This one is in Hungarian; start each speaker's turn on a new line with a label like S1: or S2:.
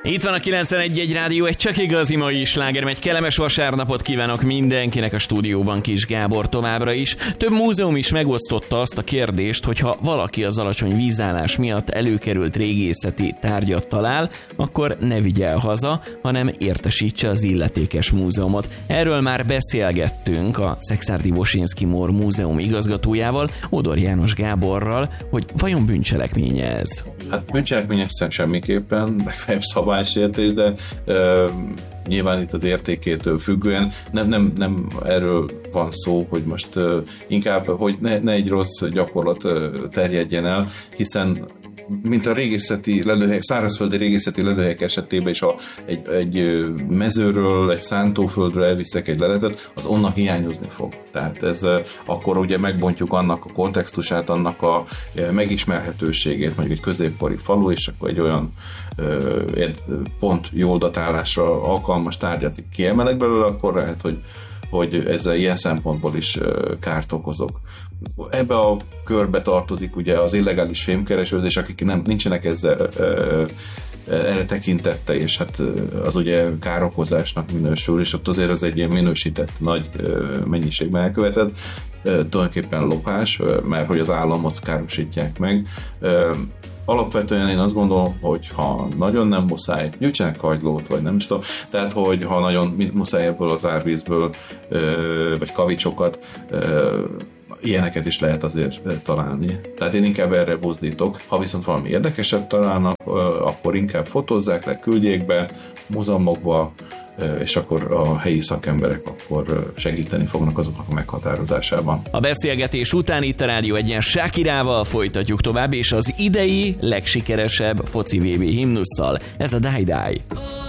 S1: Itt van a 91.1 Rádió, egy csak igazi mai sláger, egy kellemes vasárnapot kívánok mindenkinek a stúdióban, Kis Gábor továbbra is. Több múzeum is megosztotta azt a kérdést, hogy ha valaki az alacsony vízállás miatt előkerült régészeti tárgyat talál, akkor ne vigye el haza, hanem értesítse az illetékes múzeumot. Erről már beszélgettünk a Szekszárdi Wosiński Mór Múzeum igazgatójával, Odor János Gáborral, hogy vajon bűncselekménye ez?
S2: Hát bűncselekménye semmiképpen, legfeljebb szabálysértés, de nyilván itt az értékétől függően nem erről van szó, hogy most inkább, hogy ne egy rossz gyakorlat terjedjen el, hiszen mint a régészeti lelőhelyek, szárazföldi régészeti lelőhelyek esetében is, ha egy mezőről, egy szántóföldről elviszek egy leletet, az onnan hiányozni fog. Tehát ez akkor ugye megbontjuk annak a kontextusát, annak a megismerhetőségét, mondjuk egy középkori falu, és akkor egy olyan pont jól datálásra alkalmas tárgyat kiemelek belőle, akkor lehet, hogy ezzel ilyen szempontból is kárt okozok. Ebbe a körbe tartozik ugye az illegális fémkeresőzés, akik nincsenek ezzel erre tekintette, és hát az ugye károkozásnak minősül, és ott azért az egy ilyen minősített nagy mennyiségben elkövetett, tulajdonképpen lopás, mert hogy az államot károsítják meg. Alapvetően én azt gondolom, hogy ha nagyon nem muszáj, gyűjtsenek kagylót, vagy nem is tudom, tehát hogy ha nagyon muszáj ebből az árvízből, vagy kavicsokat, ilyeneket is lehet azért találni. Tehát én inkább erre buzdítok. Ha viszont valami érdekeset találnak, akkor inkább fotózzák le, küldjék be múzeumokba, és akkor a helyi szakemberek akkor segíteni fognak azoknak a meghatározásában.
S1: A beszélgetés után itt a Rádió Egyen Shakirával folytatjuk tovább, és az idei legsikeresebb foci VB himnusszal. Ez a Die Die.